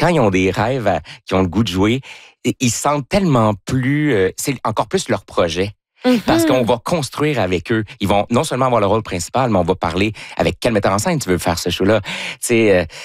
quand ils ont des rêves, qui ont le goût de jouer, ils se sentent tellement plus... c'est encore plus leur projet. Parce qu'on va construire avec eux. Ils vont non seulement avoir le rôle principal, mais on va parler avec quel metteur en scène tu veux faire ce show-là. Tu sais,